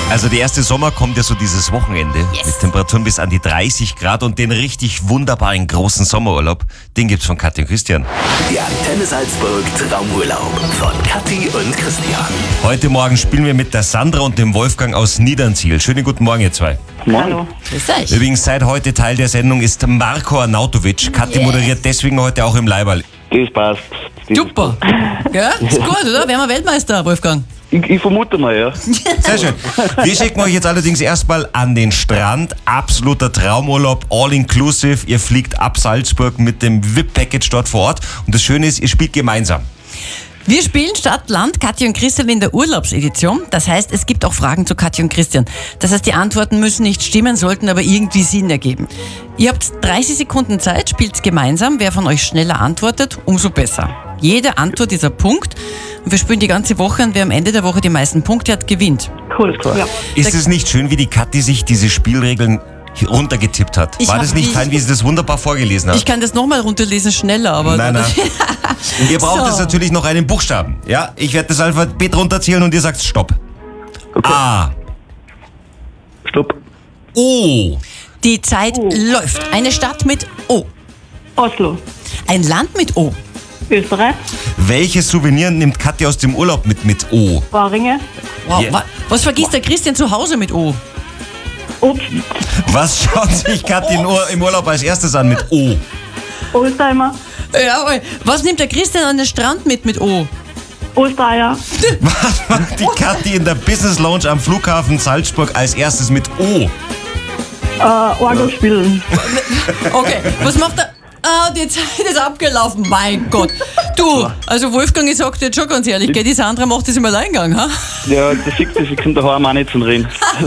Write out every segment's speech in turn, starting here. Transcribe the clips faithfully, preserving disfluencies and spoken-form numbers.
Also der erste Sommer kommt ja so dieses Wochenende Yes. mit Temperaturen bis an die dreißig Grad und den richtig wunderbaren großen Sommerurlaub, den gibt's von Kathi und Christian. Der Antenne Salzburg Traumurlaub von Kathi und Christian. Heute Morgen spielen wir mit der Sandra und dem Wolfgang aus Niedernziel. Schönen guten Morgen, ihr zwei. Hallo. Grüß euch. Übrigens, seit heute Teil der Sendung ist Marco Arnautovic. Kathi Yes. moderiert deswegen heute auch im Leiberl. Das passt. Das Super. Ja, ist gut, oder? Wären wir Weltmeister, Wolfgang? Ich, ich vermute mal, ja. Sehr schön. Wir schicken euch jetzt allerdings erstmal an den Strand. Absoluter Traumurlaub, all inclusive. Ihr fliegt ab Salzburg mit dem V I P-Package dort vor Ort. Und das Schöne ist, ihr spielt gemeinsam. Wir spielen Stadt, Land, Kathi und Christian in der Urlaubsedition. Das heißt, es gibt auch Fragen zu Kathi und Christian. Das heißt, die Antworten müssen nicht stimmen, sollten aber irgendwie Sinn ergeben. Ihr habt dreißig Sekunden Zeit, spielt gemeinsam. Wer von euch schneller antwortet, umso besser. Jede Antwort ist ein Punkt. Und wir spielen die ganze Woche und wer am Ende der Woche die meisten Punkte hat, gewinnt. Cool, klar. Ja. Ist es nicht schön, wie die Kathi sich diese Spielregeln runtergetippt hat? Ich War hab das nicht die- fein, wie sie das wunderbar vorgelesen hat? Ich kann das nochmal runterlesen, schneller, aber... Nein, nein. Und ihr braucht So. jetzt natürlich noch einen Buchstaben. Ja, ich werde das Alphabet runterzählen und ihr sagt Stopp. Okay. A. Stopp. O. Die Zeit läuft. Eine Stadt mit O. Oslo, Ein Land mit O. Österreich, Welches Souvenir nimmt Kathi aus dem Urlaub mit mit O? Waringe, Wow, Yeah. wa- Was vergisst der Christian zu Hause mit O? Obst, Was schaut sich Kathi in Ur- im Urlaub als erstes an mit O? Oldtimer, Jawohl. Was nimmt der Christian an den Strand mit mit O? Ostereier, Was macht die Kathi in der Business Lounge am Flughafen Salzburg als erstes mit O? äh, Orgel spielen, Okay, was macht er? Ah, die Zeit ist abgelaufen, mein Gott. Du, also Wolfgang, ich sag dir jetzt schon ganz ehrlich, gell, die Sandra macht das im Alleingang, ha? Ja, das sieht das, ich komme daheim auch nicht zum Reden.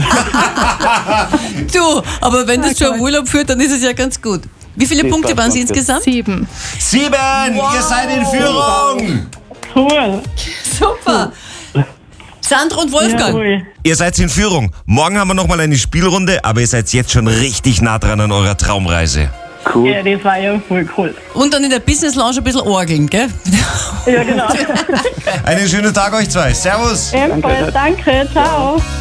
Du, aber wenn das zu einem Urlaub führt, dann ist es ja ganz gut. Wie viele Das Punkte passt, waren es danke. insgesamt? Sieben. Sieben! Ihr seid in Führung! cool, Super. Sandra und Wolfgang. jawohl, Ihr seid in Führung. Morgen haben wir nochmal eine Spielrunde, aber ihr seid jetzt schon richtig nah dran an eurer Traumreise. Cool. ja, das war ja voll cool, Und dann in der Business Lounge ein bisschen orgeln, gell? ja genau, Einen schönen Tag euch zwei. Servus! ebenfalls, danke, ciao.